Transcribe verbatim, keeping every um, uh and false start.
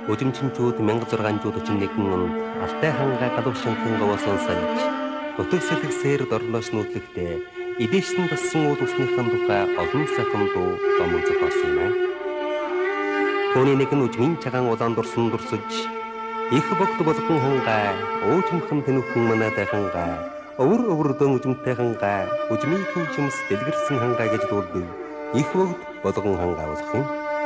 Өдемчмчүүд мянга зургаан жууд өчнэгэн алтай хангаа галуушинхан говосон сальж нутаг сэлгсээр дорноос нүүтлэгтээ эдээшсэн тассан уул усныхан тухай олон сайхан дуу номон зохиосон юм. Түүний нэг нь үжмийн цагаан улаан дурсан дурсаж их богд болгон хангаа уужимхан тэнүүхэн манайтай хангаа өвөр өвөрдөн үжимтэй хангаа үжмийн хүн шимс дэлгэрсэн хангаа гэж дуулдаг их богд болгон хангаа болох юм.